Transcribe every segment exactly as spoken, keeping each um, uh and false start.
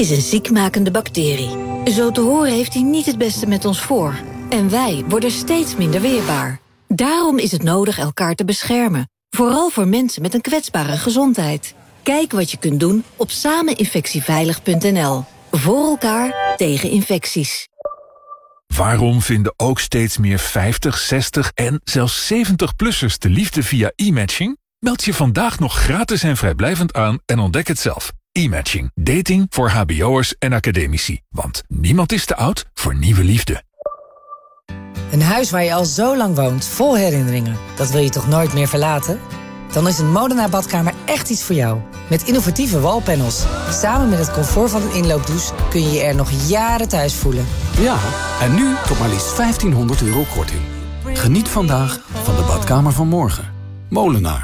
is een ziekmakende bacterie. Zo te horen heeft hij niet het beste met ons voor. En wij worden steeds minder weerbaar. Daarom is het nodig elkaar te beschermen. Vooral voor mensen met een kwetsbare gezondheid. Kijk wat je kunt doen op sameninfectieveilig punt n l. Voor elkaar tegen infecties. Waarom vinden ook steeds meer vijftig, zestig en zelfs zeventig-plussers de liefde via e-matching? Meld je vandaag nog gratis en vrijblijvend aan en ontdek het zelf. E-matching. Dating voor hbo'ers en academici. Want niemand is te oud voor nieuwe liefde. Een huis waar je al zo lang woont, vol herinneringen. Dat wil je toch nooit meer verlaten? Dan is een Molenaar badkamer echt iets voor jou. Met innovatieve wallpanels. Samen met het comfort van een inloopdouche kun je je er nog jaren thuis voelen. Ja, en nu tot maar liefst vijftienhonderd euro korting. Geniet vandaag van de badkamer van morgen. Molenaar.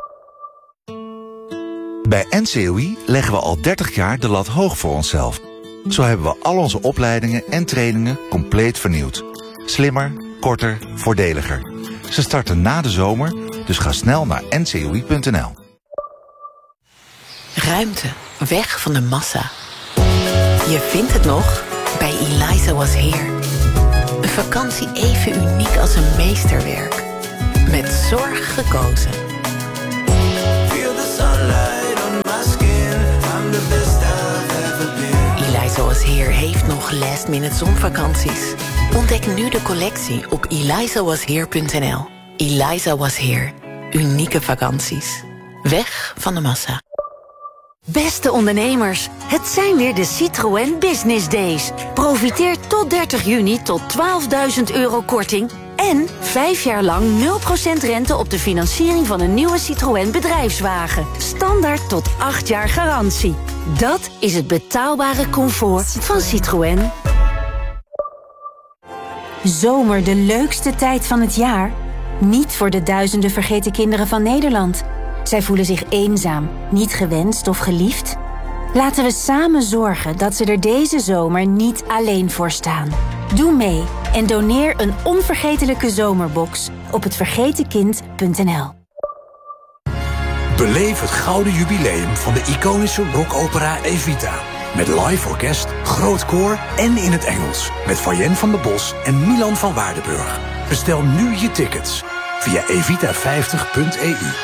Bij N C O I leggen we al dertig jaar de lat hoog voor onszelf. Zo hebben we al onze opleidingen en trainingen compleet vernieuwd. Slimmer, korter, voordeliger. Ze starten na de zomer, dus ga snel naar n c o i punt n l. Ruimte, weg van de massa. Je vindt het nog bij Eliza Was Here. Een vakantie even uniek als een meesterwerk. Met zorg gekozen. Eliza Was Here heeft nog last minute zonvakanties. Ontdek nu de collectie op eliza was here punt n l. Eliza Was Here. Unieke vakanties. Weg van de massa. Beste ondernemers, het zijn weer de Citroën Business Days. Profiteer tot dertig juni tot twaalfduizend euro korting... en vijf jaar lang nul procent rente op de financiering van een nieuwe Citroën bedrijfswagen. Standaard tot acht jaar garantie. Dat is het betaalbare comfort van Citroën. Zomer, de leukste tijd van het jaar? Niet voor de duizenden vergeten kinderen van Nederland. Zij voelen zich eenzaam, niet gewenst of geliefd. Laten we samen zorgen dat ze er deze zomer niet alleen voor staan. Doe mee en doneer een onvergetelijke zomerbox op het vergeten kind punt n l. Beleef het gouden jubileum van de iconische rockopera Evita. Met live orkest, groot koor en in het Engels. Met Fayen van der Bos en Milan van Waardenburg. Bestel nu je tickets via evita vijftig punt e u.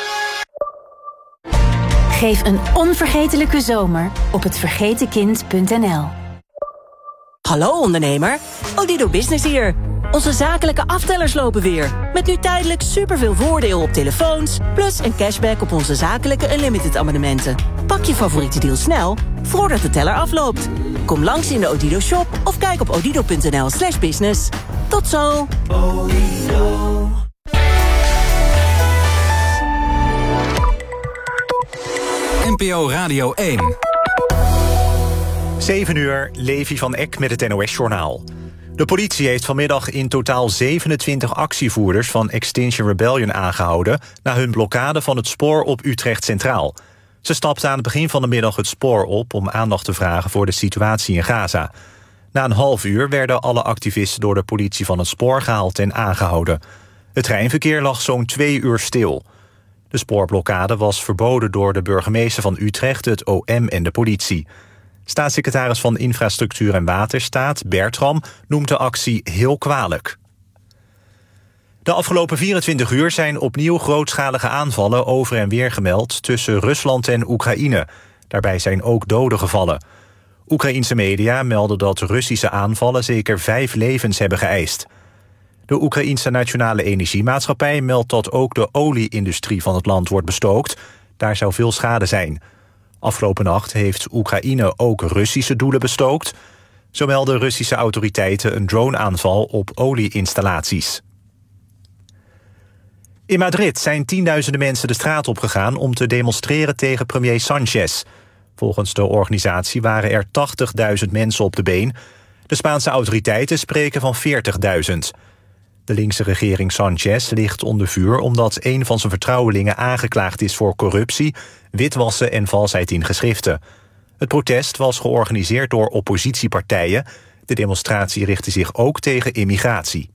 Geef een onvergetelijke zomer op het vergeten kind punt n l. Hallo ondernemer, Odido Business hier. Onze zakelijke aftellers lopen weer. Met nu tijdelijk superveel voordeel op telefoons... plus een cashback op onze zakelijke Unlimited abonnementen. Pak je favoriete deal snel, voordat de teller afloopt. Kom langs in de Odido shop of kijk op odido punt n l slash business. Tot zo! Odido. N P O Radio één. zeven uur, Levi van Eck met het N O S-journaal. De politie heeft vanmiddag in totaal zevenentwintig actievoerders van Extinction Rebellion aangehouden na hun blokkade van het spoor op Utrecht Centraal. Ze stapten aan het begin van de middag het spoor op om aandacht te vragen voor de situatie in Gaza. Na een half uur werden alle activisten door de politie van het spoor gehaald en aangehouden. Het treinverkeer lag zo'n twee uur stil. De spoorblokkade was verboden door de burgemeester van Utrecht, het O M en de politie. Staatssecretaris van Infrastructuur en Waterstaat, Bertram, noemt de actie heel kwalijk. De afgelopen vierentwintig uur zijn opnieuw grootschalige aanvallen over en weer gemeld tussen Rusland en Oekraïne. Daarbij zijn ook doden gevallen. Oekraïense media melden dat Russische aanvallen zeker vijf levens hebben geëist. De Oekraïense Nationale Energiemaatschappij meldt dat ook de olie-industrie van het land wordt bestookt. Daar zou veel schade zijn. Afgelopen nacht heeft Oekraïne ook Russische doelen bestookt. Zo melden Russische autoriteiten een droneaanval op olieinstallaties. In Madrid zijn tienduizenden mensen de straat opgegaan om te demonstreren tegen premier Sanchez. Volgens de organisatie waren er tachtigduizend mensen op de been. De Spaanse autoriteiten spreken van veertigduizend. De linkse regering Sanchez ligt onder vuur omdat een van zijn vertrouwelingen aangeklaagd is voor corruptie, witwassen en valsheid in geschriften. Het protest was georganiseerd door oppositiepartijen. De demonstratie richtte zich ook tegen immigratie.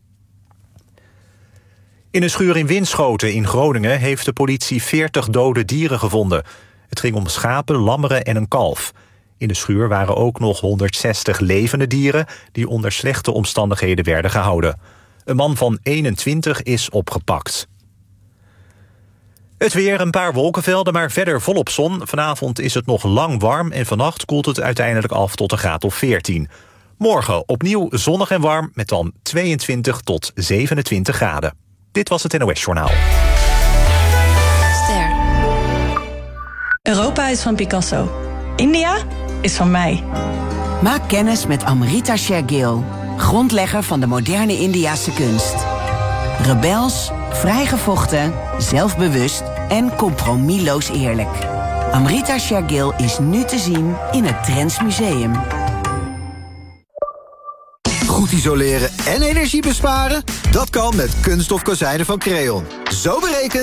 In een schuur in Winschoten in Groningen heeft de politie veertig dode dieren gevonden. Het ging om schapen, lammeren en een kalf. In de schuur waren ook nog honderdzestig levende dieren die onder slechte omstandigheden werden gehouden. Een man van eenentwintig is opgepakt. Het weer, een paar wolkenvelden, maar verder volop zon. Vanavond is het nog lang warm en vannacht koelt het uiteindelijk af tot een graad of veertien. Morgen opnieuw zonnig en warm met dan tweeëntwintig tot zevenentwintig graden. Dit was het N O S Journaal. Ster. Europa is van Picasso. India is van mij. Maak kennis met Amrita Shergill, grondlegger van de moderne Indiase kunst. Rebels, vrijgevochten, zelfbewust en compromisloos eerlijk. Amrita Shergill is nu te zien in het Trends Museum. Goed isoleren en energie besparen? Dat kan met kunststof kozijnen van Creon. Zo berekend